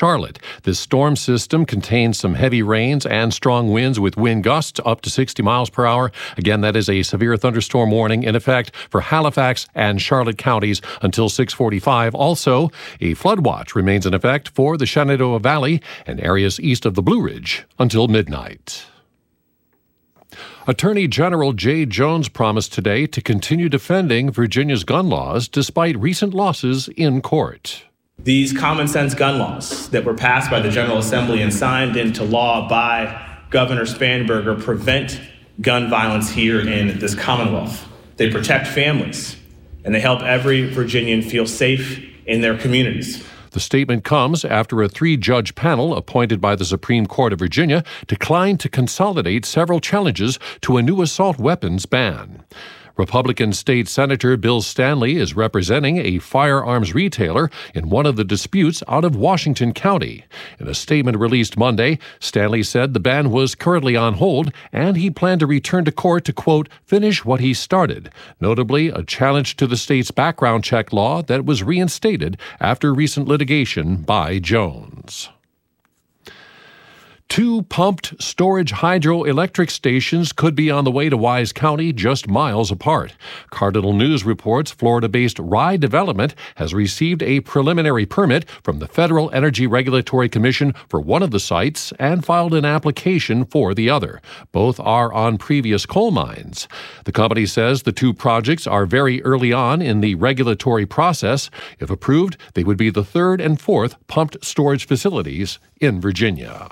Charlotte. This storm system contains some heavy rains and strong winds with wind gusts up to 60 miles per hour. Again, that is a severe thunderstorm warning in effect for Halifax and Charlotte counties until 6:45. Also, a flood watch remains in effect for the Shenandoah Valley and areas east of the Blue Ridge until midnight. Attorney General Jay Jones promised today to continue defending Virginia's gun laws despite recent losses in court. These common sense gun laws that were passed by the General Assembly and signed into law by Governor Spanberger prevent gun violence here in this Commonwealth. They protect families, and they help every Virginian feel safe in their communities. The statement comes after a 3-judge panel appointed by the Supreme Court of Virginia declined to consolidate several challenges to a new assault weapons ban. Republican State Senator Bill Stanley is representing a firearms retailer in one of the disputes out of Washington County. In a statement released Monday, Stanley said the ban was currently on hold and he planned to return to court to, quote, finish what he started, notably a challenge to the state's background check law that was reinstated after recent litigation by Jones. 2 pumped storage hydroelectric stations could be on the way to Wise County just miles apart. Cardinal News reports Florida-based Rye Development has received a preliminary permit from the Federal Energy Regulatory Commission for one of the sites and filed an application for the other. Both are on previous coal mines. The company says the 2 projects are very early on in the regulatory process. If approved, they would be the 3rd and 4th pumped storage facilities in Virginia.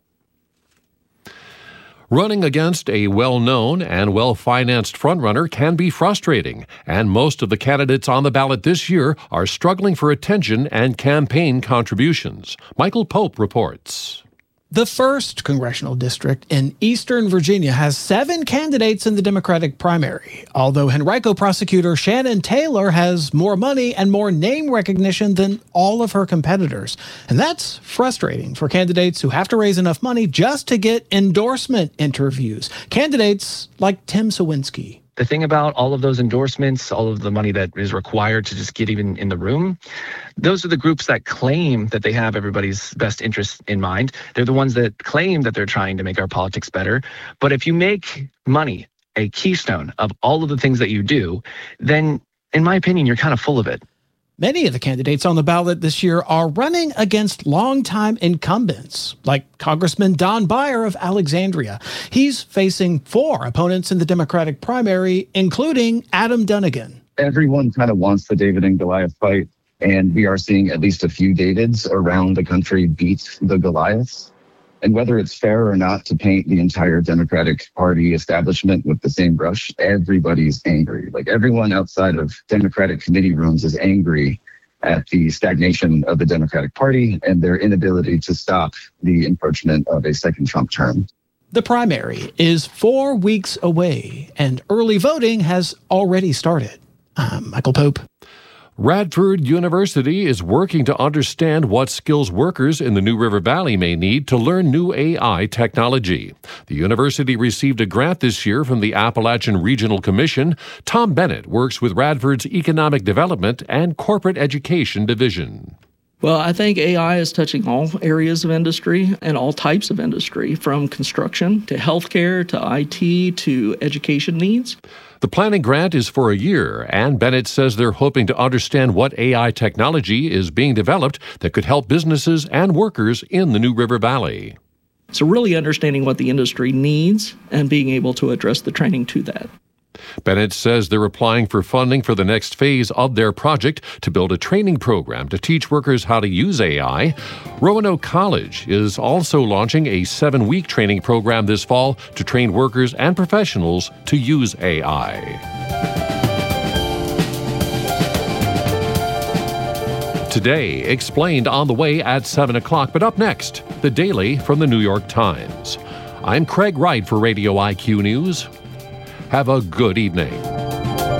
Running against a well-known and well-financed frontrunner can be frustrating, and most of the candidates on the ballot this year are struggling for attention and campaign contributions. Michael Pope reports. The 1st congressional district in eastern Virginia has 7 candidates in the Democratic primary, although Henrico prosecutor Shannon Taylor has more money and more name recognition than all of her competitors. And that's frustrating for candidates who have to raise enough money just to get endorsement interviews. Candidates like Tim Sawinski. The thing about all of those endorsements, all of the money that is required to just get even in the room, those are the groups that claim that they have everybody's best interests in mind. They're the ones that claim that they're trying to make our politics better. But if you make money a keystone of all of the things that you do, then, in my opinion, you're kind of full of it. Many of the candidates on the ballot this year are running against longtime incumbents, like Congressman Don Beyer of Alexandria. He's facing 4 opponents in the Democratic primary, including Adam Dunnigan. Everyone kind of wants the David and Goliath fight, and we are seeing at least a few Davids around the country beat the Goliaths. And whether it's fair or not to paint the entire Democratic Party establishment with the same brush, everybody's angry. Like everyone outside of Democratic committee rooms is angry at the stagnation of the Democratic Party and their inability to stop the encroachment of a second Trump term. The primary is 4 weeks away, and early voting has already started. I'm Michael Pope. Radford University is working to understand what skills workers in the New River Valley may need to learn new AI technology. The university received a grant this year from the Appalachian Regional Commission. Tom Bennett works with Radford's Economic Development and Corporate Education Division. Well, I think AI is touching all areas of industry and all types of industry, from construction to healthcare to IT to education needs. The planning grant is for a year, and Bennett says they're hoping to understand what AI technology is being developed that could help businesses and workers in the New River Valley. So really understanding what the industry needs and being able to address the training to that. Bennett says they're applying for funding for the next phase of their project to build a training program to teach workers how to use AI. Roanoke College is also launching a 7-week training program this fall to train workers and professionals to use AI. Today, explained on the way at 7 o'clock, but up next, the Daily from the New York Times. I'm Craig Wright for Radio IQ News. Have a good evening.